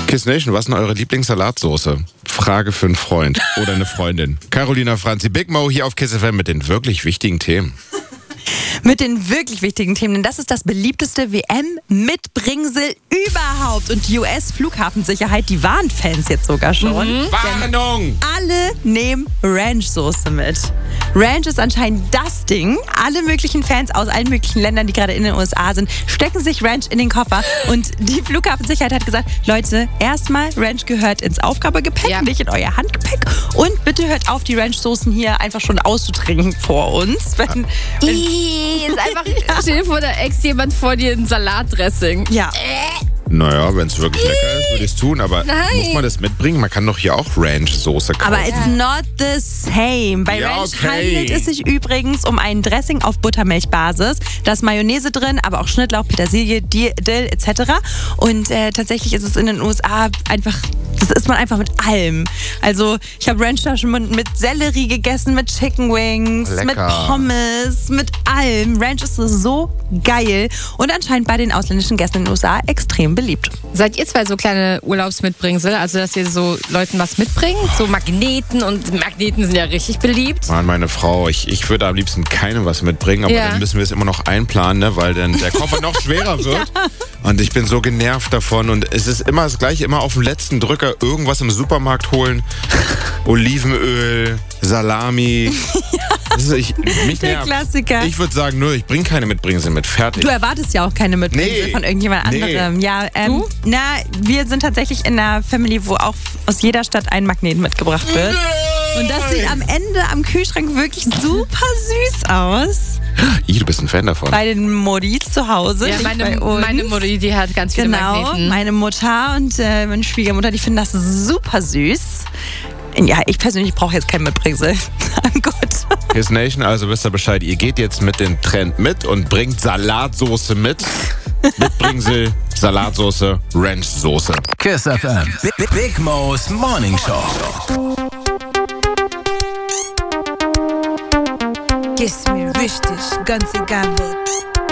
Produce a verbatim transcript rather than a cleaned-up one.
Kiss Nation, was ist denn eure Lieblingssalatsoße? Frage für einen Freund oder eine Freundin. Carolina Franzi, Big Mo hier auf Kiss F M mit den wirklich wichtigen Themen. Mit den wirklich wichtigen Themen, denn das ist das beliebteste W M-Mitbringsel überhaupt. Und die U S-Flughafensicherheit, die warnt Fans jetzt sogar schon. Mhm. Warnung! Alle nehmen Ranch-Soße mit. Ranch ist anscheinend das Ding. Alle möglichen Fans aus allen möglichen Ländern, die gerade in den U S A sind, stecken sich Ranch in den Koffer. Und die Flughafensicherheit hat gesagt, Leute, erstmal, Ranch gehört ins Aufgabegepäck, ja. nicht in euer Handgepäck. Und bitte hört auf, die Ranch-Soßen hier einfach schon auszutrinken vor uns. Wenn, wenn ist einfach, ja. Stell dir vor, da ex jemand vor dir ein Salatdressing. Ja. Naja, wenn es wirklich lecker ist, würde ich es tun. Aber Nein. muss man das mitbringen? Man kann doch hier auch Ranch-Soße kaufen. Aber it's not the same. Bei Ja, Ranch okay. handelt es sich übrigens um ein Dressing auf Buttermilchbasis. Da ist Mayonnaise drin, aber auch Schnittlauch, Petersilie, Dill et cetera. Und äh, tatsächlich ist es in den U S A einfach, das isst man einfach mit allem. Also ich habe Ranch da schon mit, mit Sellerie gegessen, mit Chicken Wings, Lecker. mit Pommes, mit allem. Ranch ist so geil und anscheinend bei den ausländischen Gästen in den U S A extrem beliebt. Seid ihr zwei so kleine Urlaubsmitbringsel? Also, dass ihr so Leuten was mitbringt? So Magneten, und Magneten sind ja richtig beliebt. Mann, meine Frau, ich, ich würde am liebsten keinem was mitbringen, aber Ja. dann müssen wir es immer noch einplanen, ne, weil dann der Koffer noch schwerer wird. Ja. Und ich bin so genervt davon und es ist immer das Gleiche, immer auf den letzten Drücker irgendwas im Supermarkt holen. Olivenöl, Salami. Das ist, ich, mich Der nervt. Klassiker. Ich würde sagen, nö, ich bringe keine Mitbringsel mit, fertig. Du erwartest ja auch keine Mitbringsel Nee. von irgendjemand Nee. anderem. Ja, ähm, Du? na, wir sind tatsächlich in einer Family, wo auch aus jeder Stadt ein Magnet mitgebracht wird. Und das sieht am Ende am Kühlschrank wirklich super süß aus. Ih, du bist ein Fan davon. Bei den Modis zu Hause. Ja, nicht meine, bei uns. meine Mutter, die hat ganz viele Genau, Magneten. meine Mutter und äh, meine Schwiegermutter, die finden das super süß. Ja, ich persönlich brauche jetzt kein Mitbringsel. Gut. Kiss Nation, also wisst ihr Bescheid, ihr geht jetzt mit dem Trend mit und bringt Salatsoße mit. Mitbringsel, Salatsoße, Ranchsoße. Kiss F M. Big, Big, Big Mo's Morning Show. Kiss mir richtig, ganz egal was.